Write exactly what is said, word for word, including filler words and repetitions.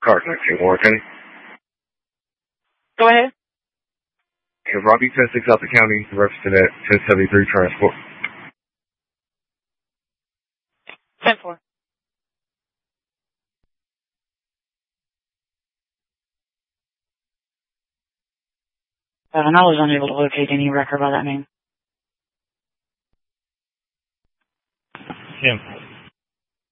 Car nineteen Warren County. Go ahead. Yeah, Robbie ten six out the county, represented at ten seventy-three Transport. ten four. Uh, and I was unable to locate any record by that name. Tim.